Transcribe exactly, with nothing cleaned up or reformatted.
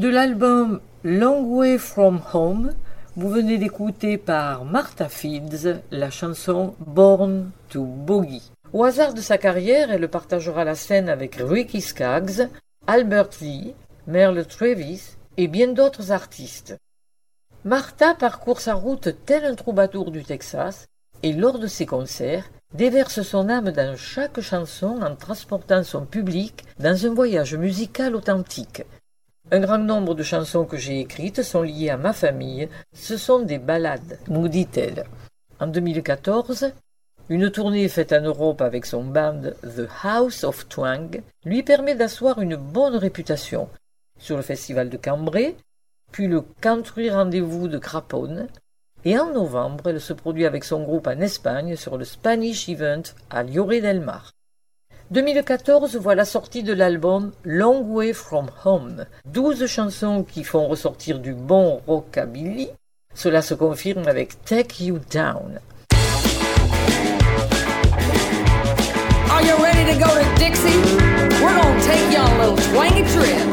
De l'album Long Way From Home, vous venez d'écouter par Martha Fields la chanson Born to Boogie. Au hasard de sa carrière, elle partagera la scène avec Ricky Skaggs, Albert Lee, Merle Travis et bien d'autres artistes. Martha parcourt sa route tel un troubadour du Texas et lors de ses concerts, déverse son âme dans chaque chanson en transportant son public dans un voyage musical authentique. Un grand nombre de chansons que j'ai écrites sont liées à ma famille, ce sont des ballades, nous dit-elle. En deux mille quatorze, une tournée faite en Europe avec son band The House of Twang lui permet d'asseoir une bonne réputation sur le festival de Cambrai, puis le Country Rendez-vous de Craponne, et en novembre, elle se produit avec son groupe en Espagne sur le Spanish Event à Lloret del Mar. deux mille quatorze voit la sortie de l'album Long Way From Home, douze chansons qui font ressortir du bon rockabilly. Cela se confirme avec Take You Down. Are you ready to go to Dixie? We're gonna take you on a little twangy trip.